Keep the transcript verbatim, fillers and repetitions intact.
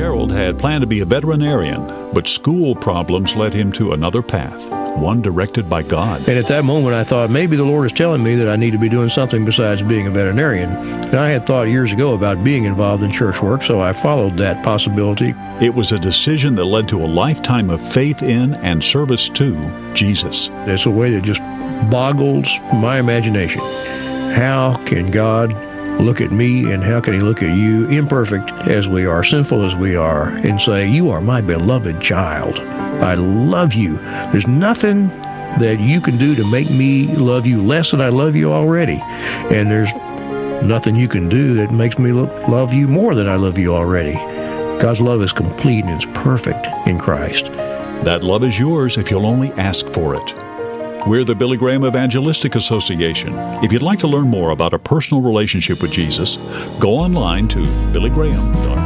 Gerald had planned to be a veterinarian, but school problems led him to another path, one directed by God. And at that moment, I thought, maybe the Lord is telling me that I need to be doing something besides being a veterinarian. And I had thought years ago about being involved in church work, so I followed that possibility. It was a decision that led to a lifetime of faith in and service to Jesus. It's a way that just boggles my imagination. How can God look at me, and how can he look at you, imperfect as we are, sinful as we are, and say, you are my beloved child. I love you. There's nothing that you can do to make me love you less than I love you already. And there's nothing you can do that makes me lo- love you more than I love you already. God's love is complete and it's perfect in Christ. That love is yours if you'll only ask for it. We're the Billy Graham Evangelistic Association. If you'd like to learn more about a personal relationship with Jesus, go online to billy graham dot com.